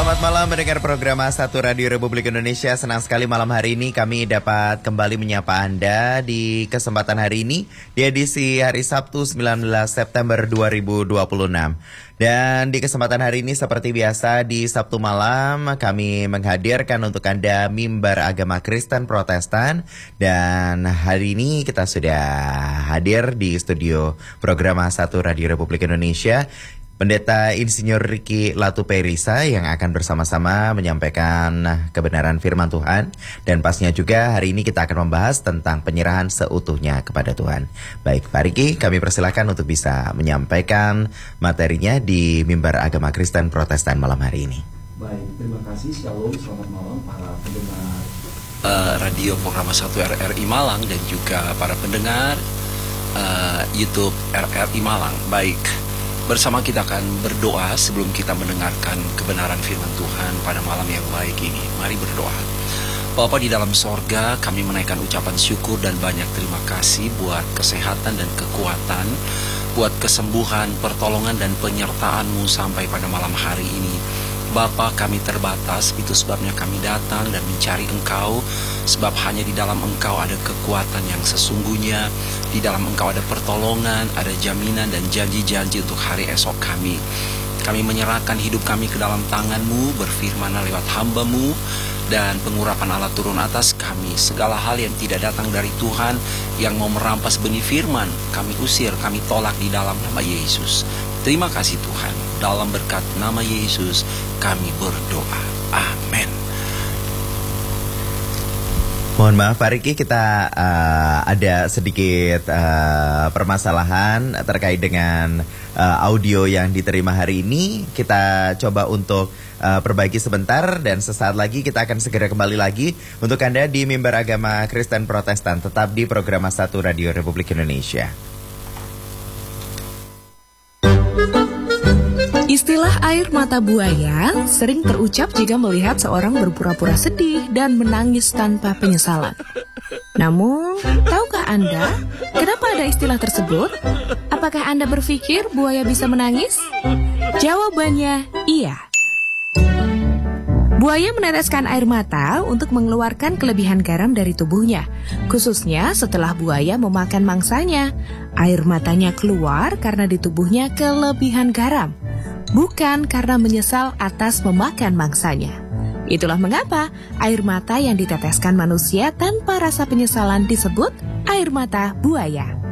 Selamat malam mendengar program A1 Radio Republik Indonesia. Senang sekali malam hari ini kami dapat kembali menyapa Anda di kesempatan hari ini di edisi hari Sabtu 19 September 2026. Dan di kesempatan hari ini seperti biasa di Sabtu malam kami menghadirkan untuk Anda mimbar agama Kristen Protestan. Dan hari ini kita sudah hadir di studio program A1 Radio Republik Indonesia Pendeta Insinyur Ricky Latuperisa yang akan bersama-sama menyampaikan kebenaran firman Tuhan. Dan pastinya juga hari ini kita akan membahas tentang penyerahan seutuhnya kepada Tuhan. Baik Pak Ricky, kami persilahkan untuk bisa menyampaikan materinya di mimbar agama Kristen Protestan malam hari ini. Baik, terima kasih. Shalom, selamat malam para pendengar Radio Program 1 RRI Malang dan juga para pendengar YouTube RRI Malang. Baik, bersama kita akan berdoa sebelum kita mendengarkan kebenaran firman Tuhan pada malam yang baik ini. Mari berdoa. Bapa di dalam sorga, kami menaikkan ucapan syukur dan banyak terima kasih buat kesehatan dan kekuatan, buat kesembuhan, pertolongan dan penyertaan-Mu sampai pada malam hari ini. Bapa, kami terbatas, itu sebabnya kami datang dan mencari Engkau, sebab hanya di dalam Engkau ada kekuatan yang sesungguhnya, di dalam Engkau ada pertolongan, ada jaminan dan janji-janji untuk hari esok kami. Kami menyerahkan hidup kami ke dalam tangan-Mu, berfirman lewat hamba-Mu, dan pengurapan Allah turun atas kami. Segala hal yang tidak datang dari Tuhan, yang mau merampas benih firman, kami usir, kami tolak di dalam nama Yesus. Terima kasih Tuhan, dalam berkat nama Yesus kami berdoa. Amin. Mohon maaf Pak Riki, kita ada sedikit permasalahan terkait dengan audio yang diterima hari ini. Kita coba untuk perbaiki sebentar dan sesaat lagi kita akan segera kembali lagi untuk Anda di mimbar agama Kristen Protestan, tetap di program A1 Radio Republik Indonesia. Istilah air mata buaya sering terucap jika melihat seorang berpura-pura sedih dan menangis tanpa penyesalan. Namun, tahukah Anda kenapa ada istilah tersebut? Apakah Anda berpikir buaya bisa menangis? Jawabannya iya. Buaya meneteskan air mata untuk mengeluarkan kelebihan garam dari tubuhnya, khususnya setelah buaya memakan mangsanya. Air matanya keluar karena di tubuhnya kelebihan garam, bukan karena menyesal atas memakan mangsanya. Itulah mengapa air mata yang diteteskan manusia tanpa rasa penyesalan disebut air mata buaya.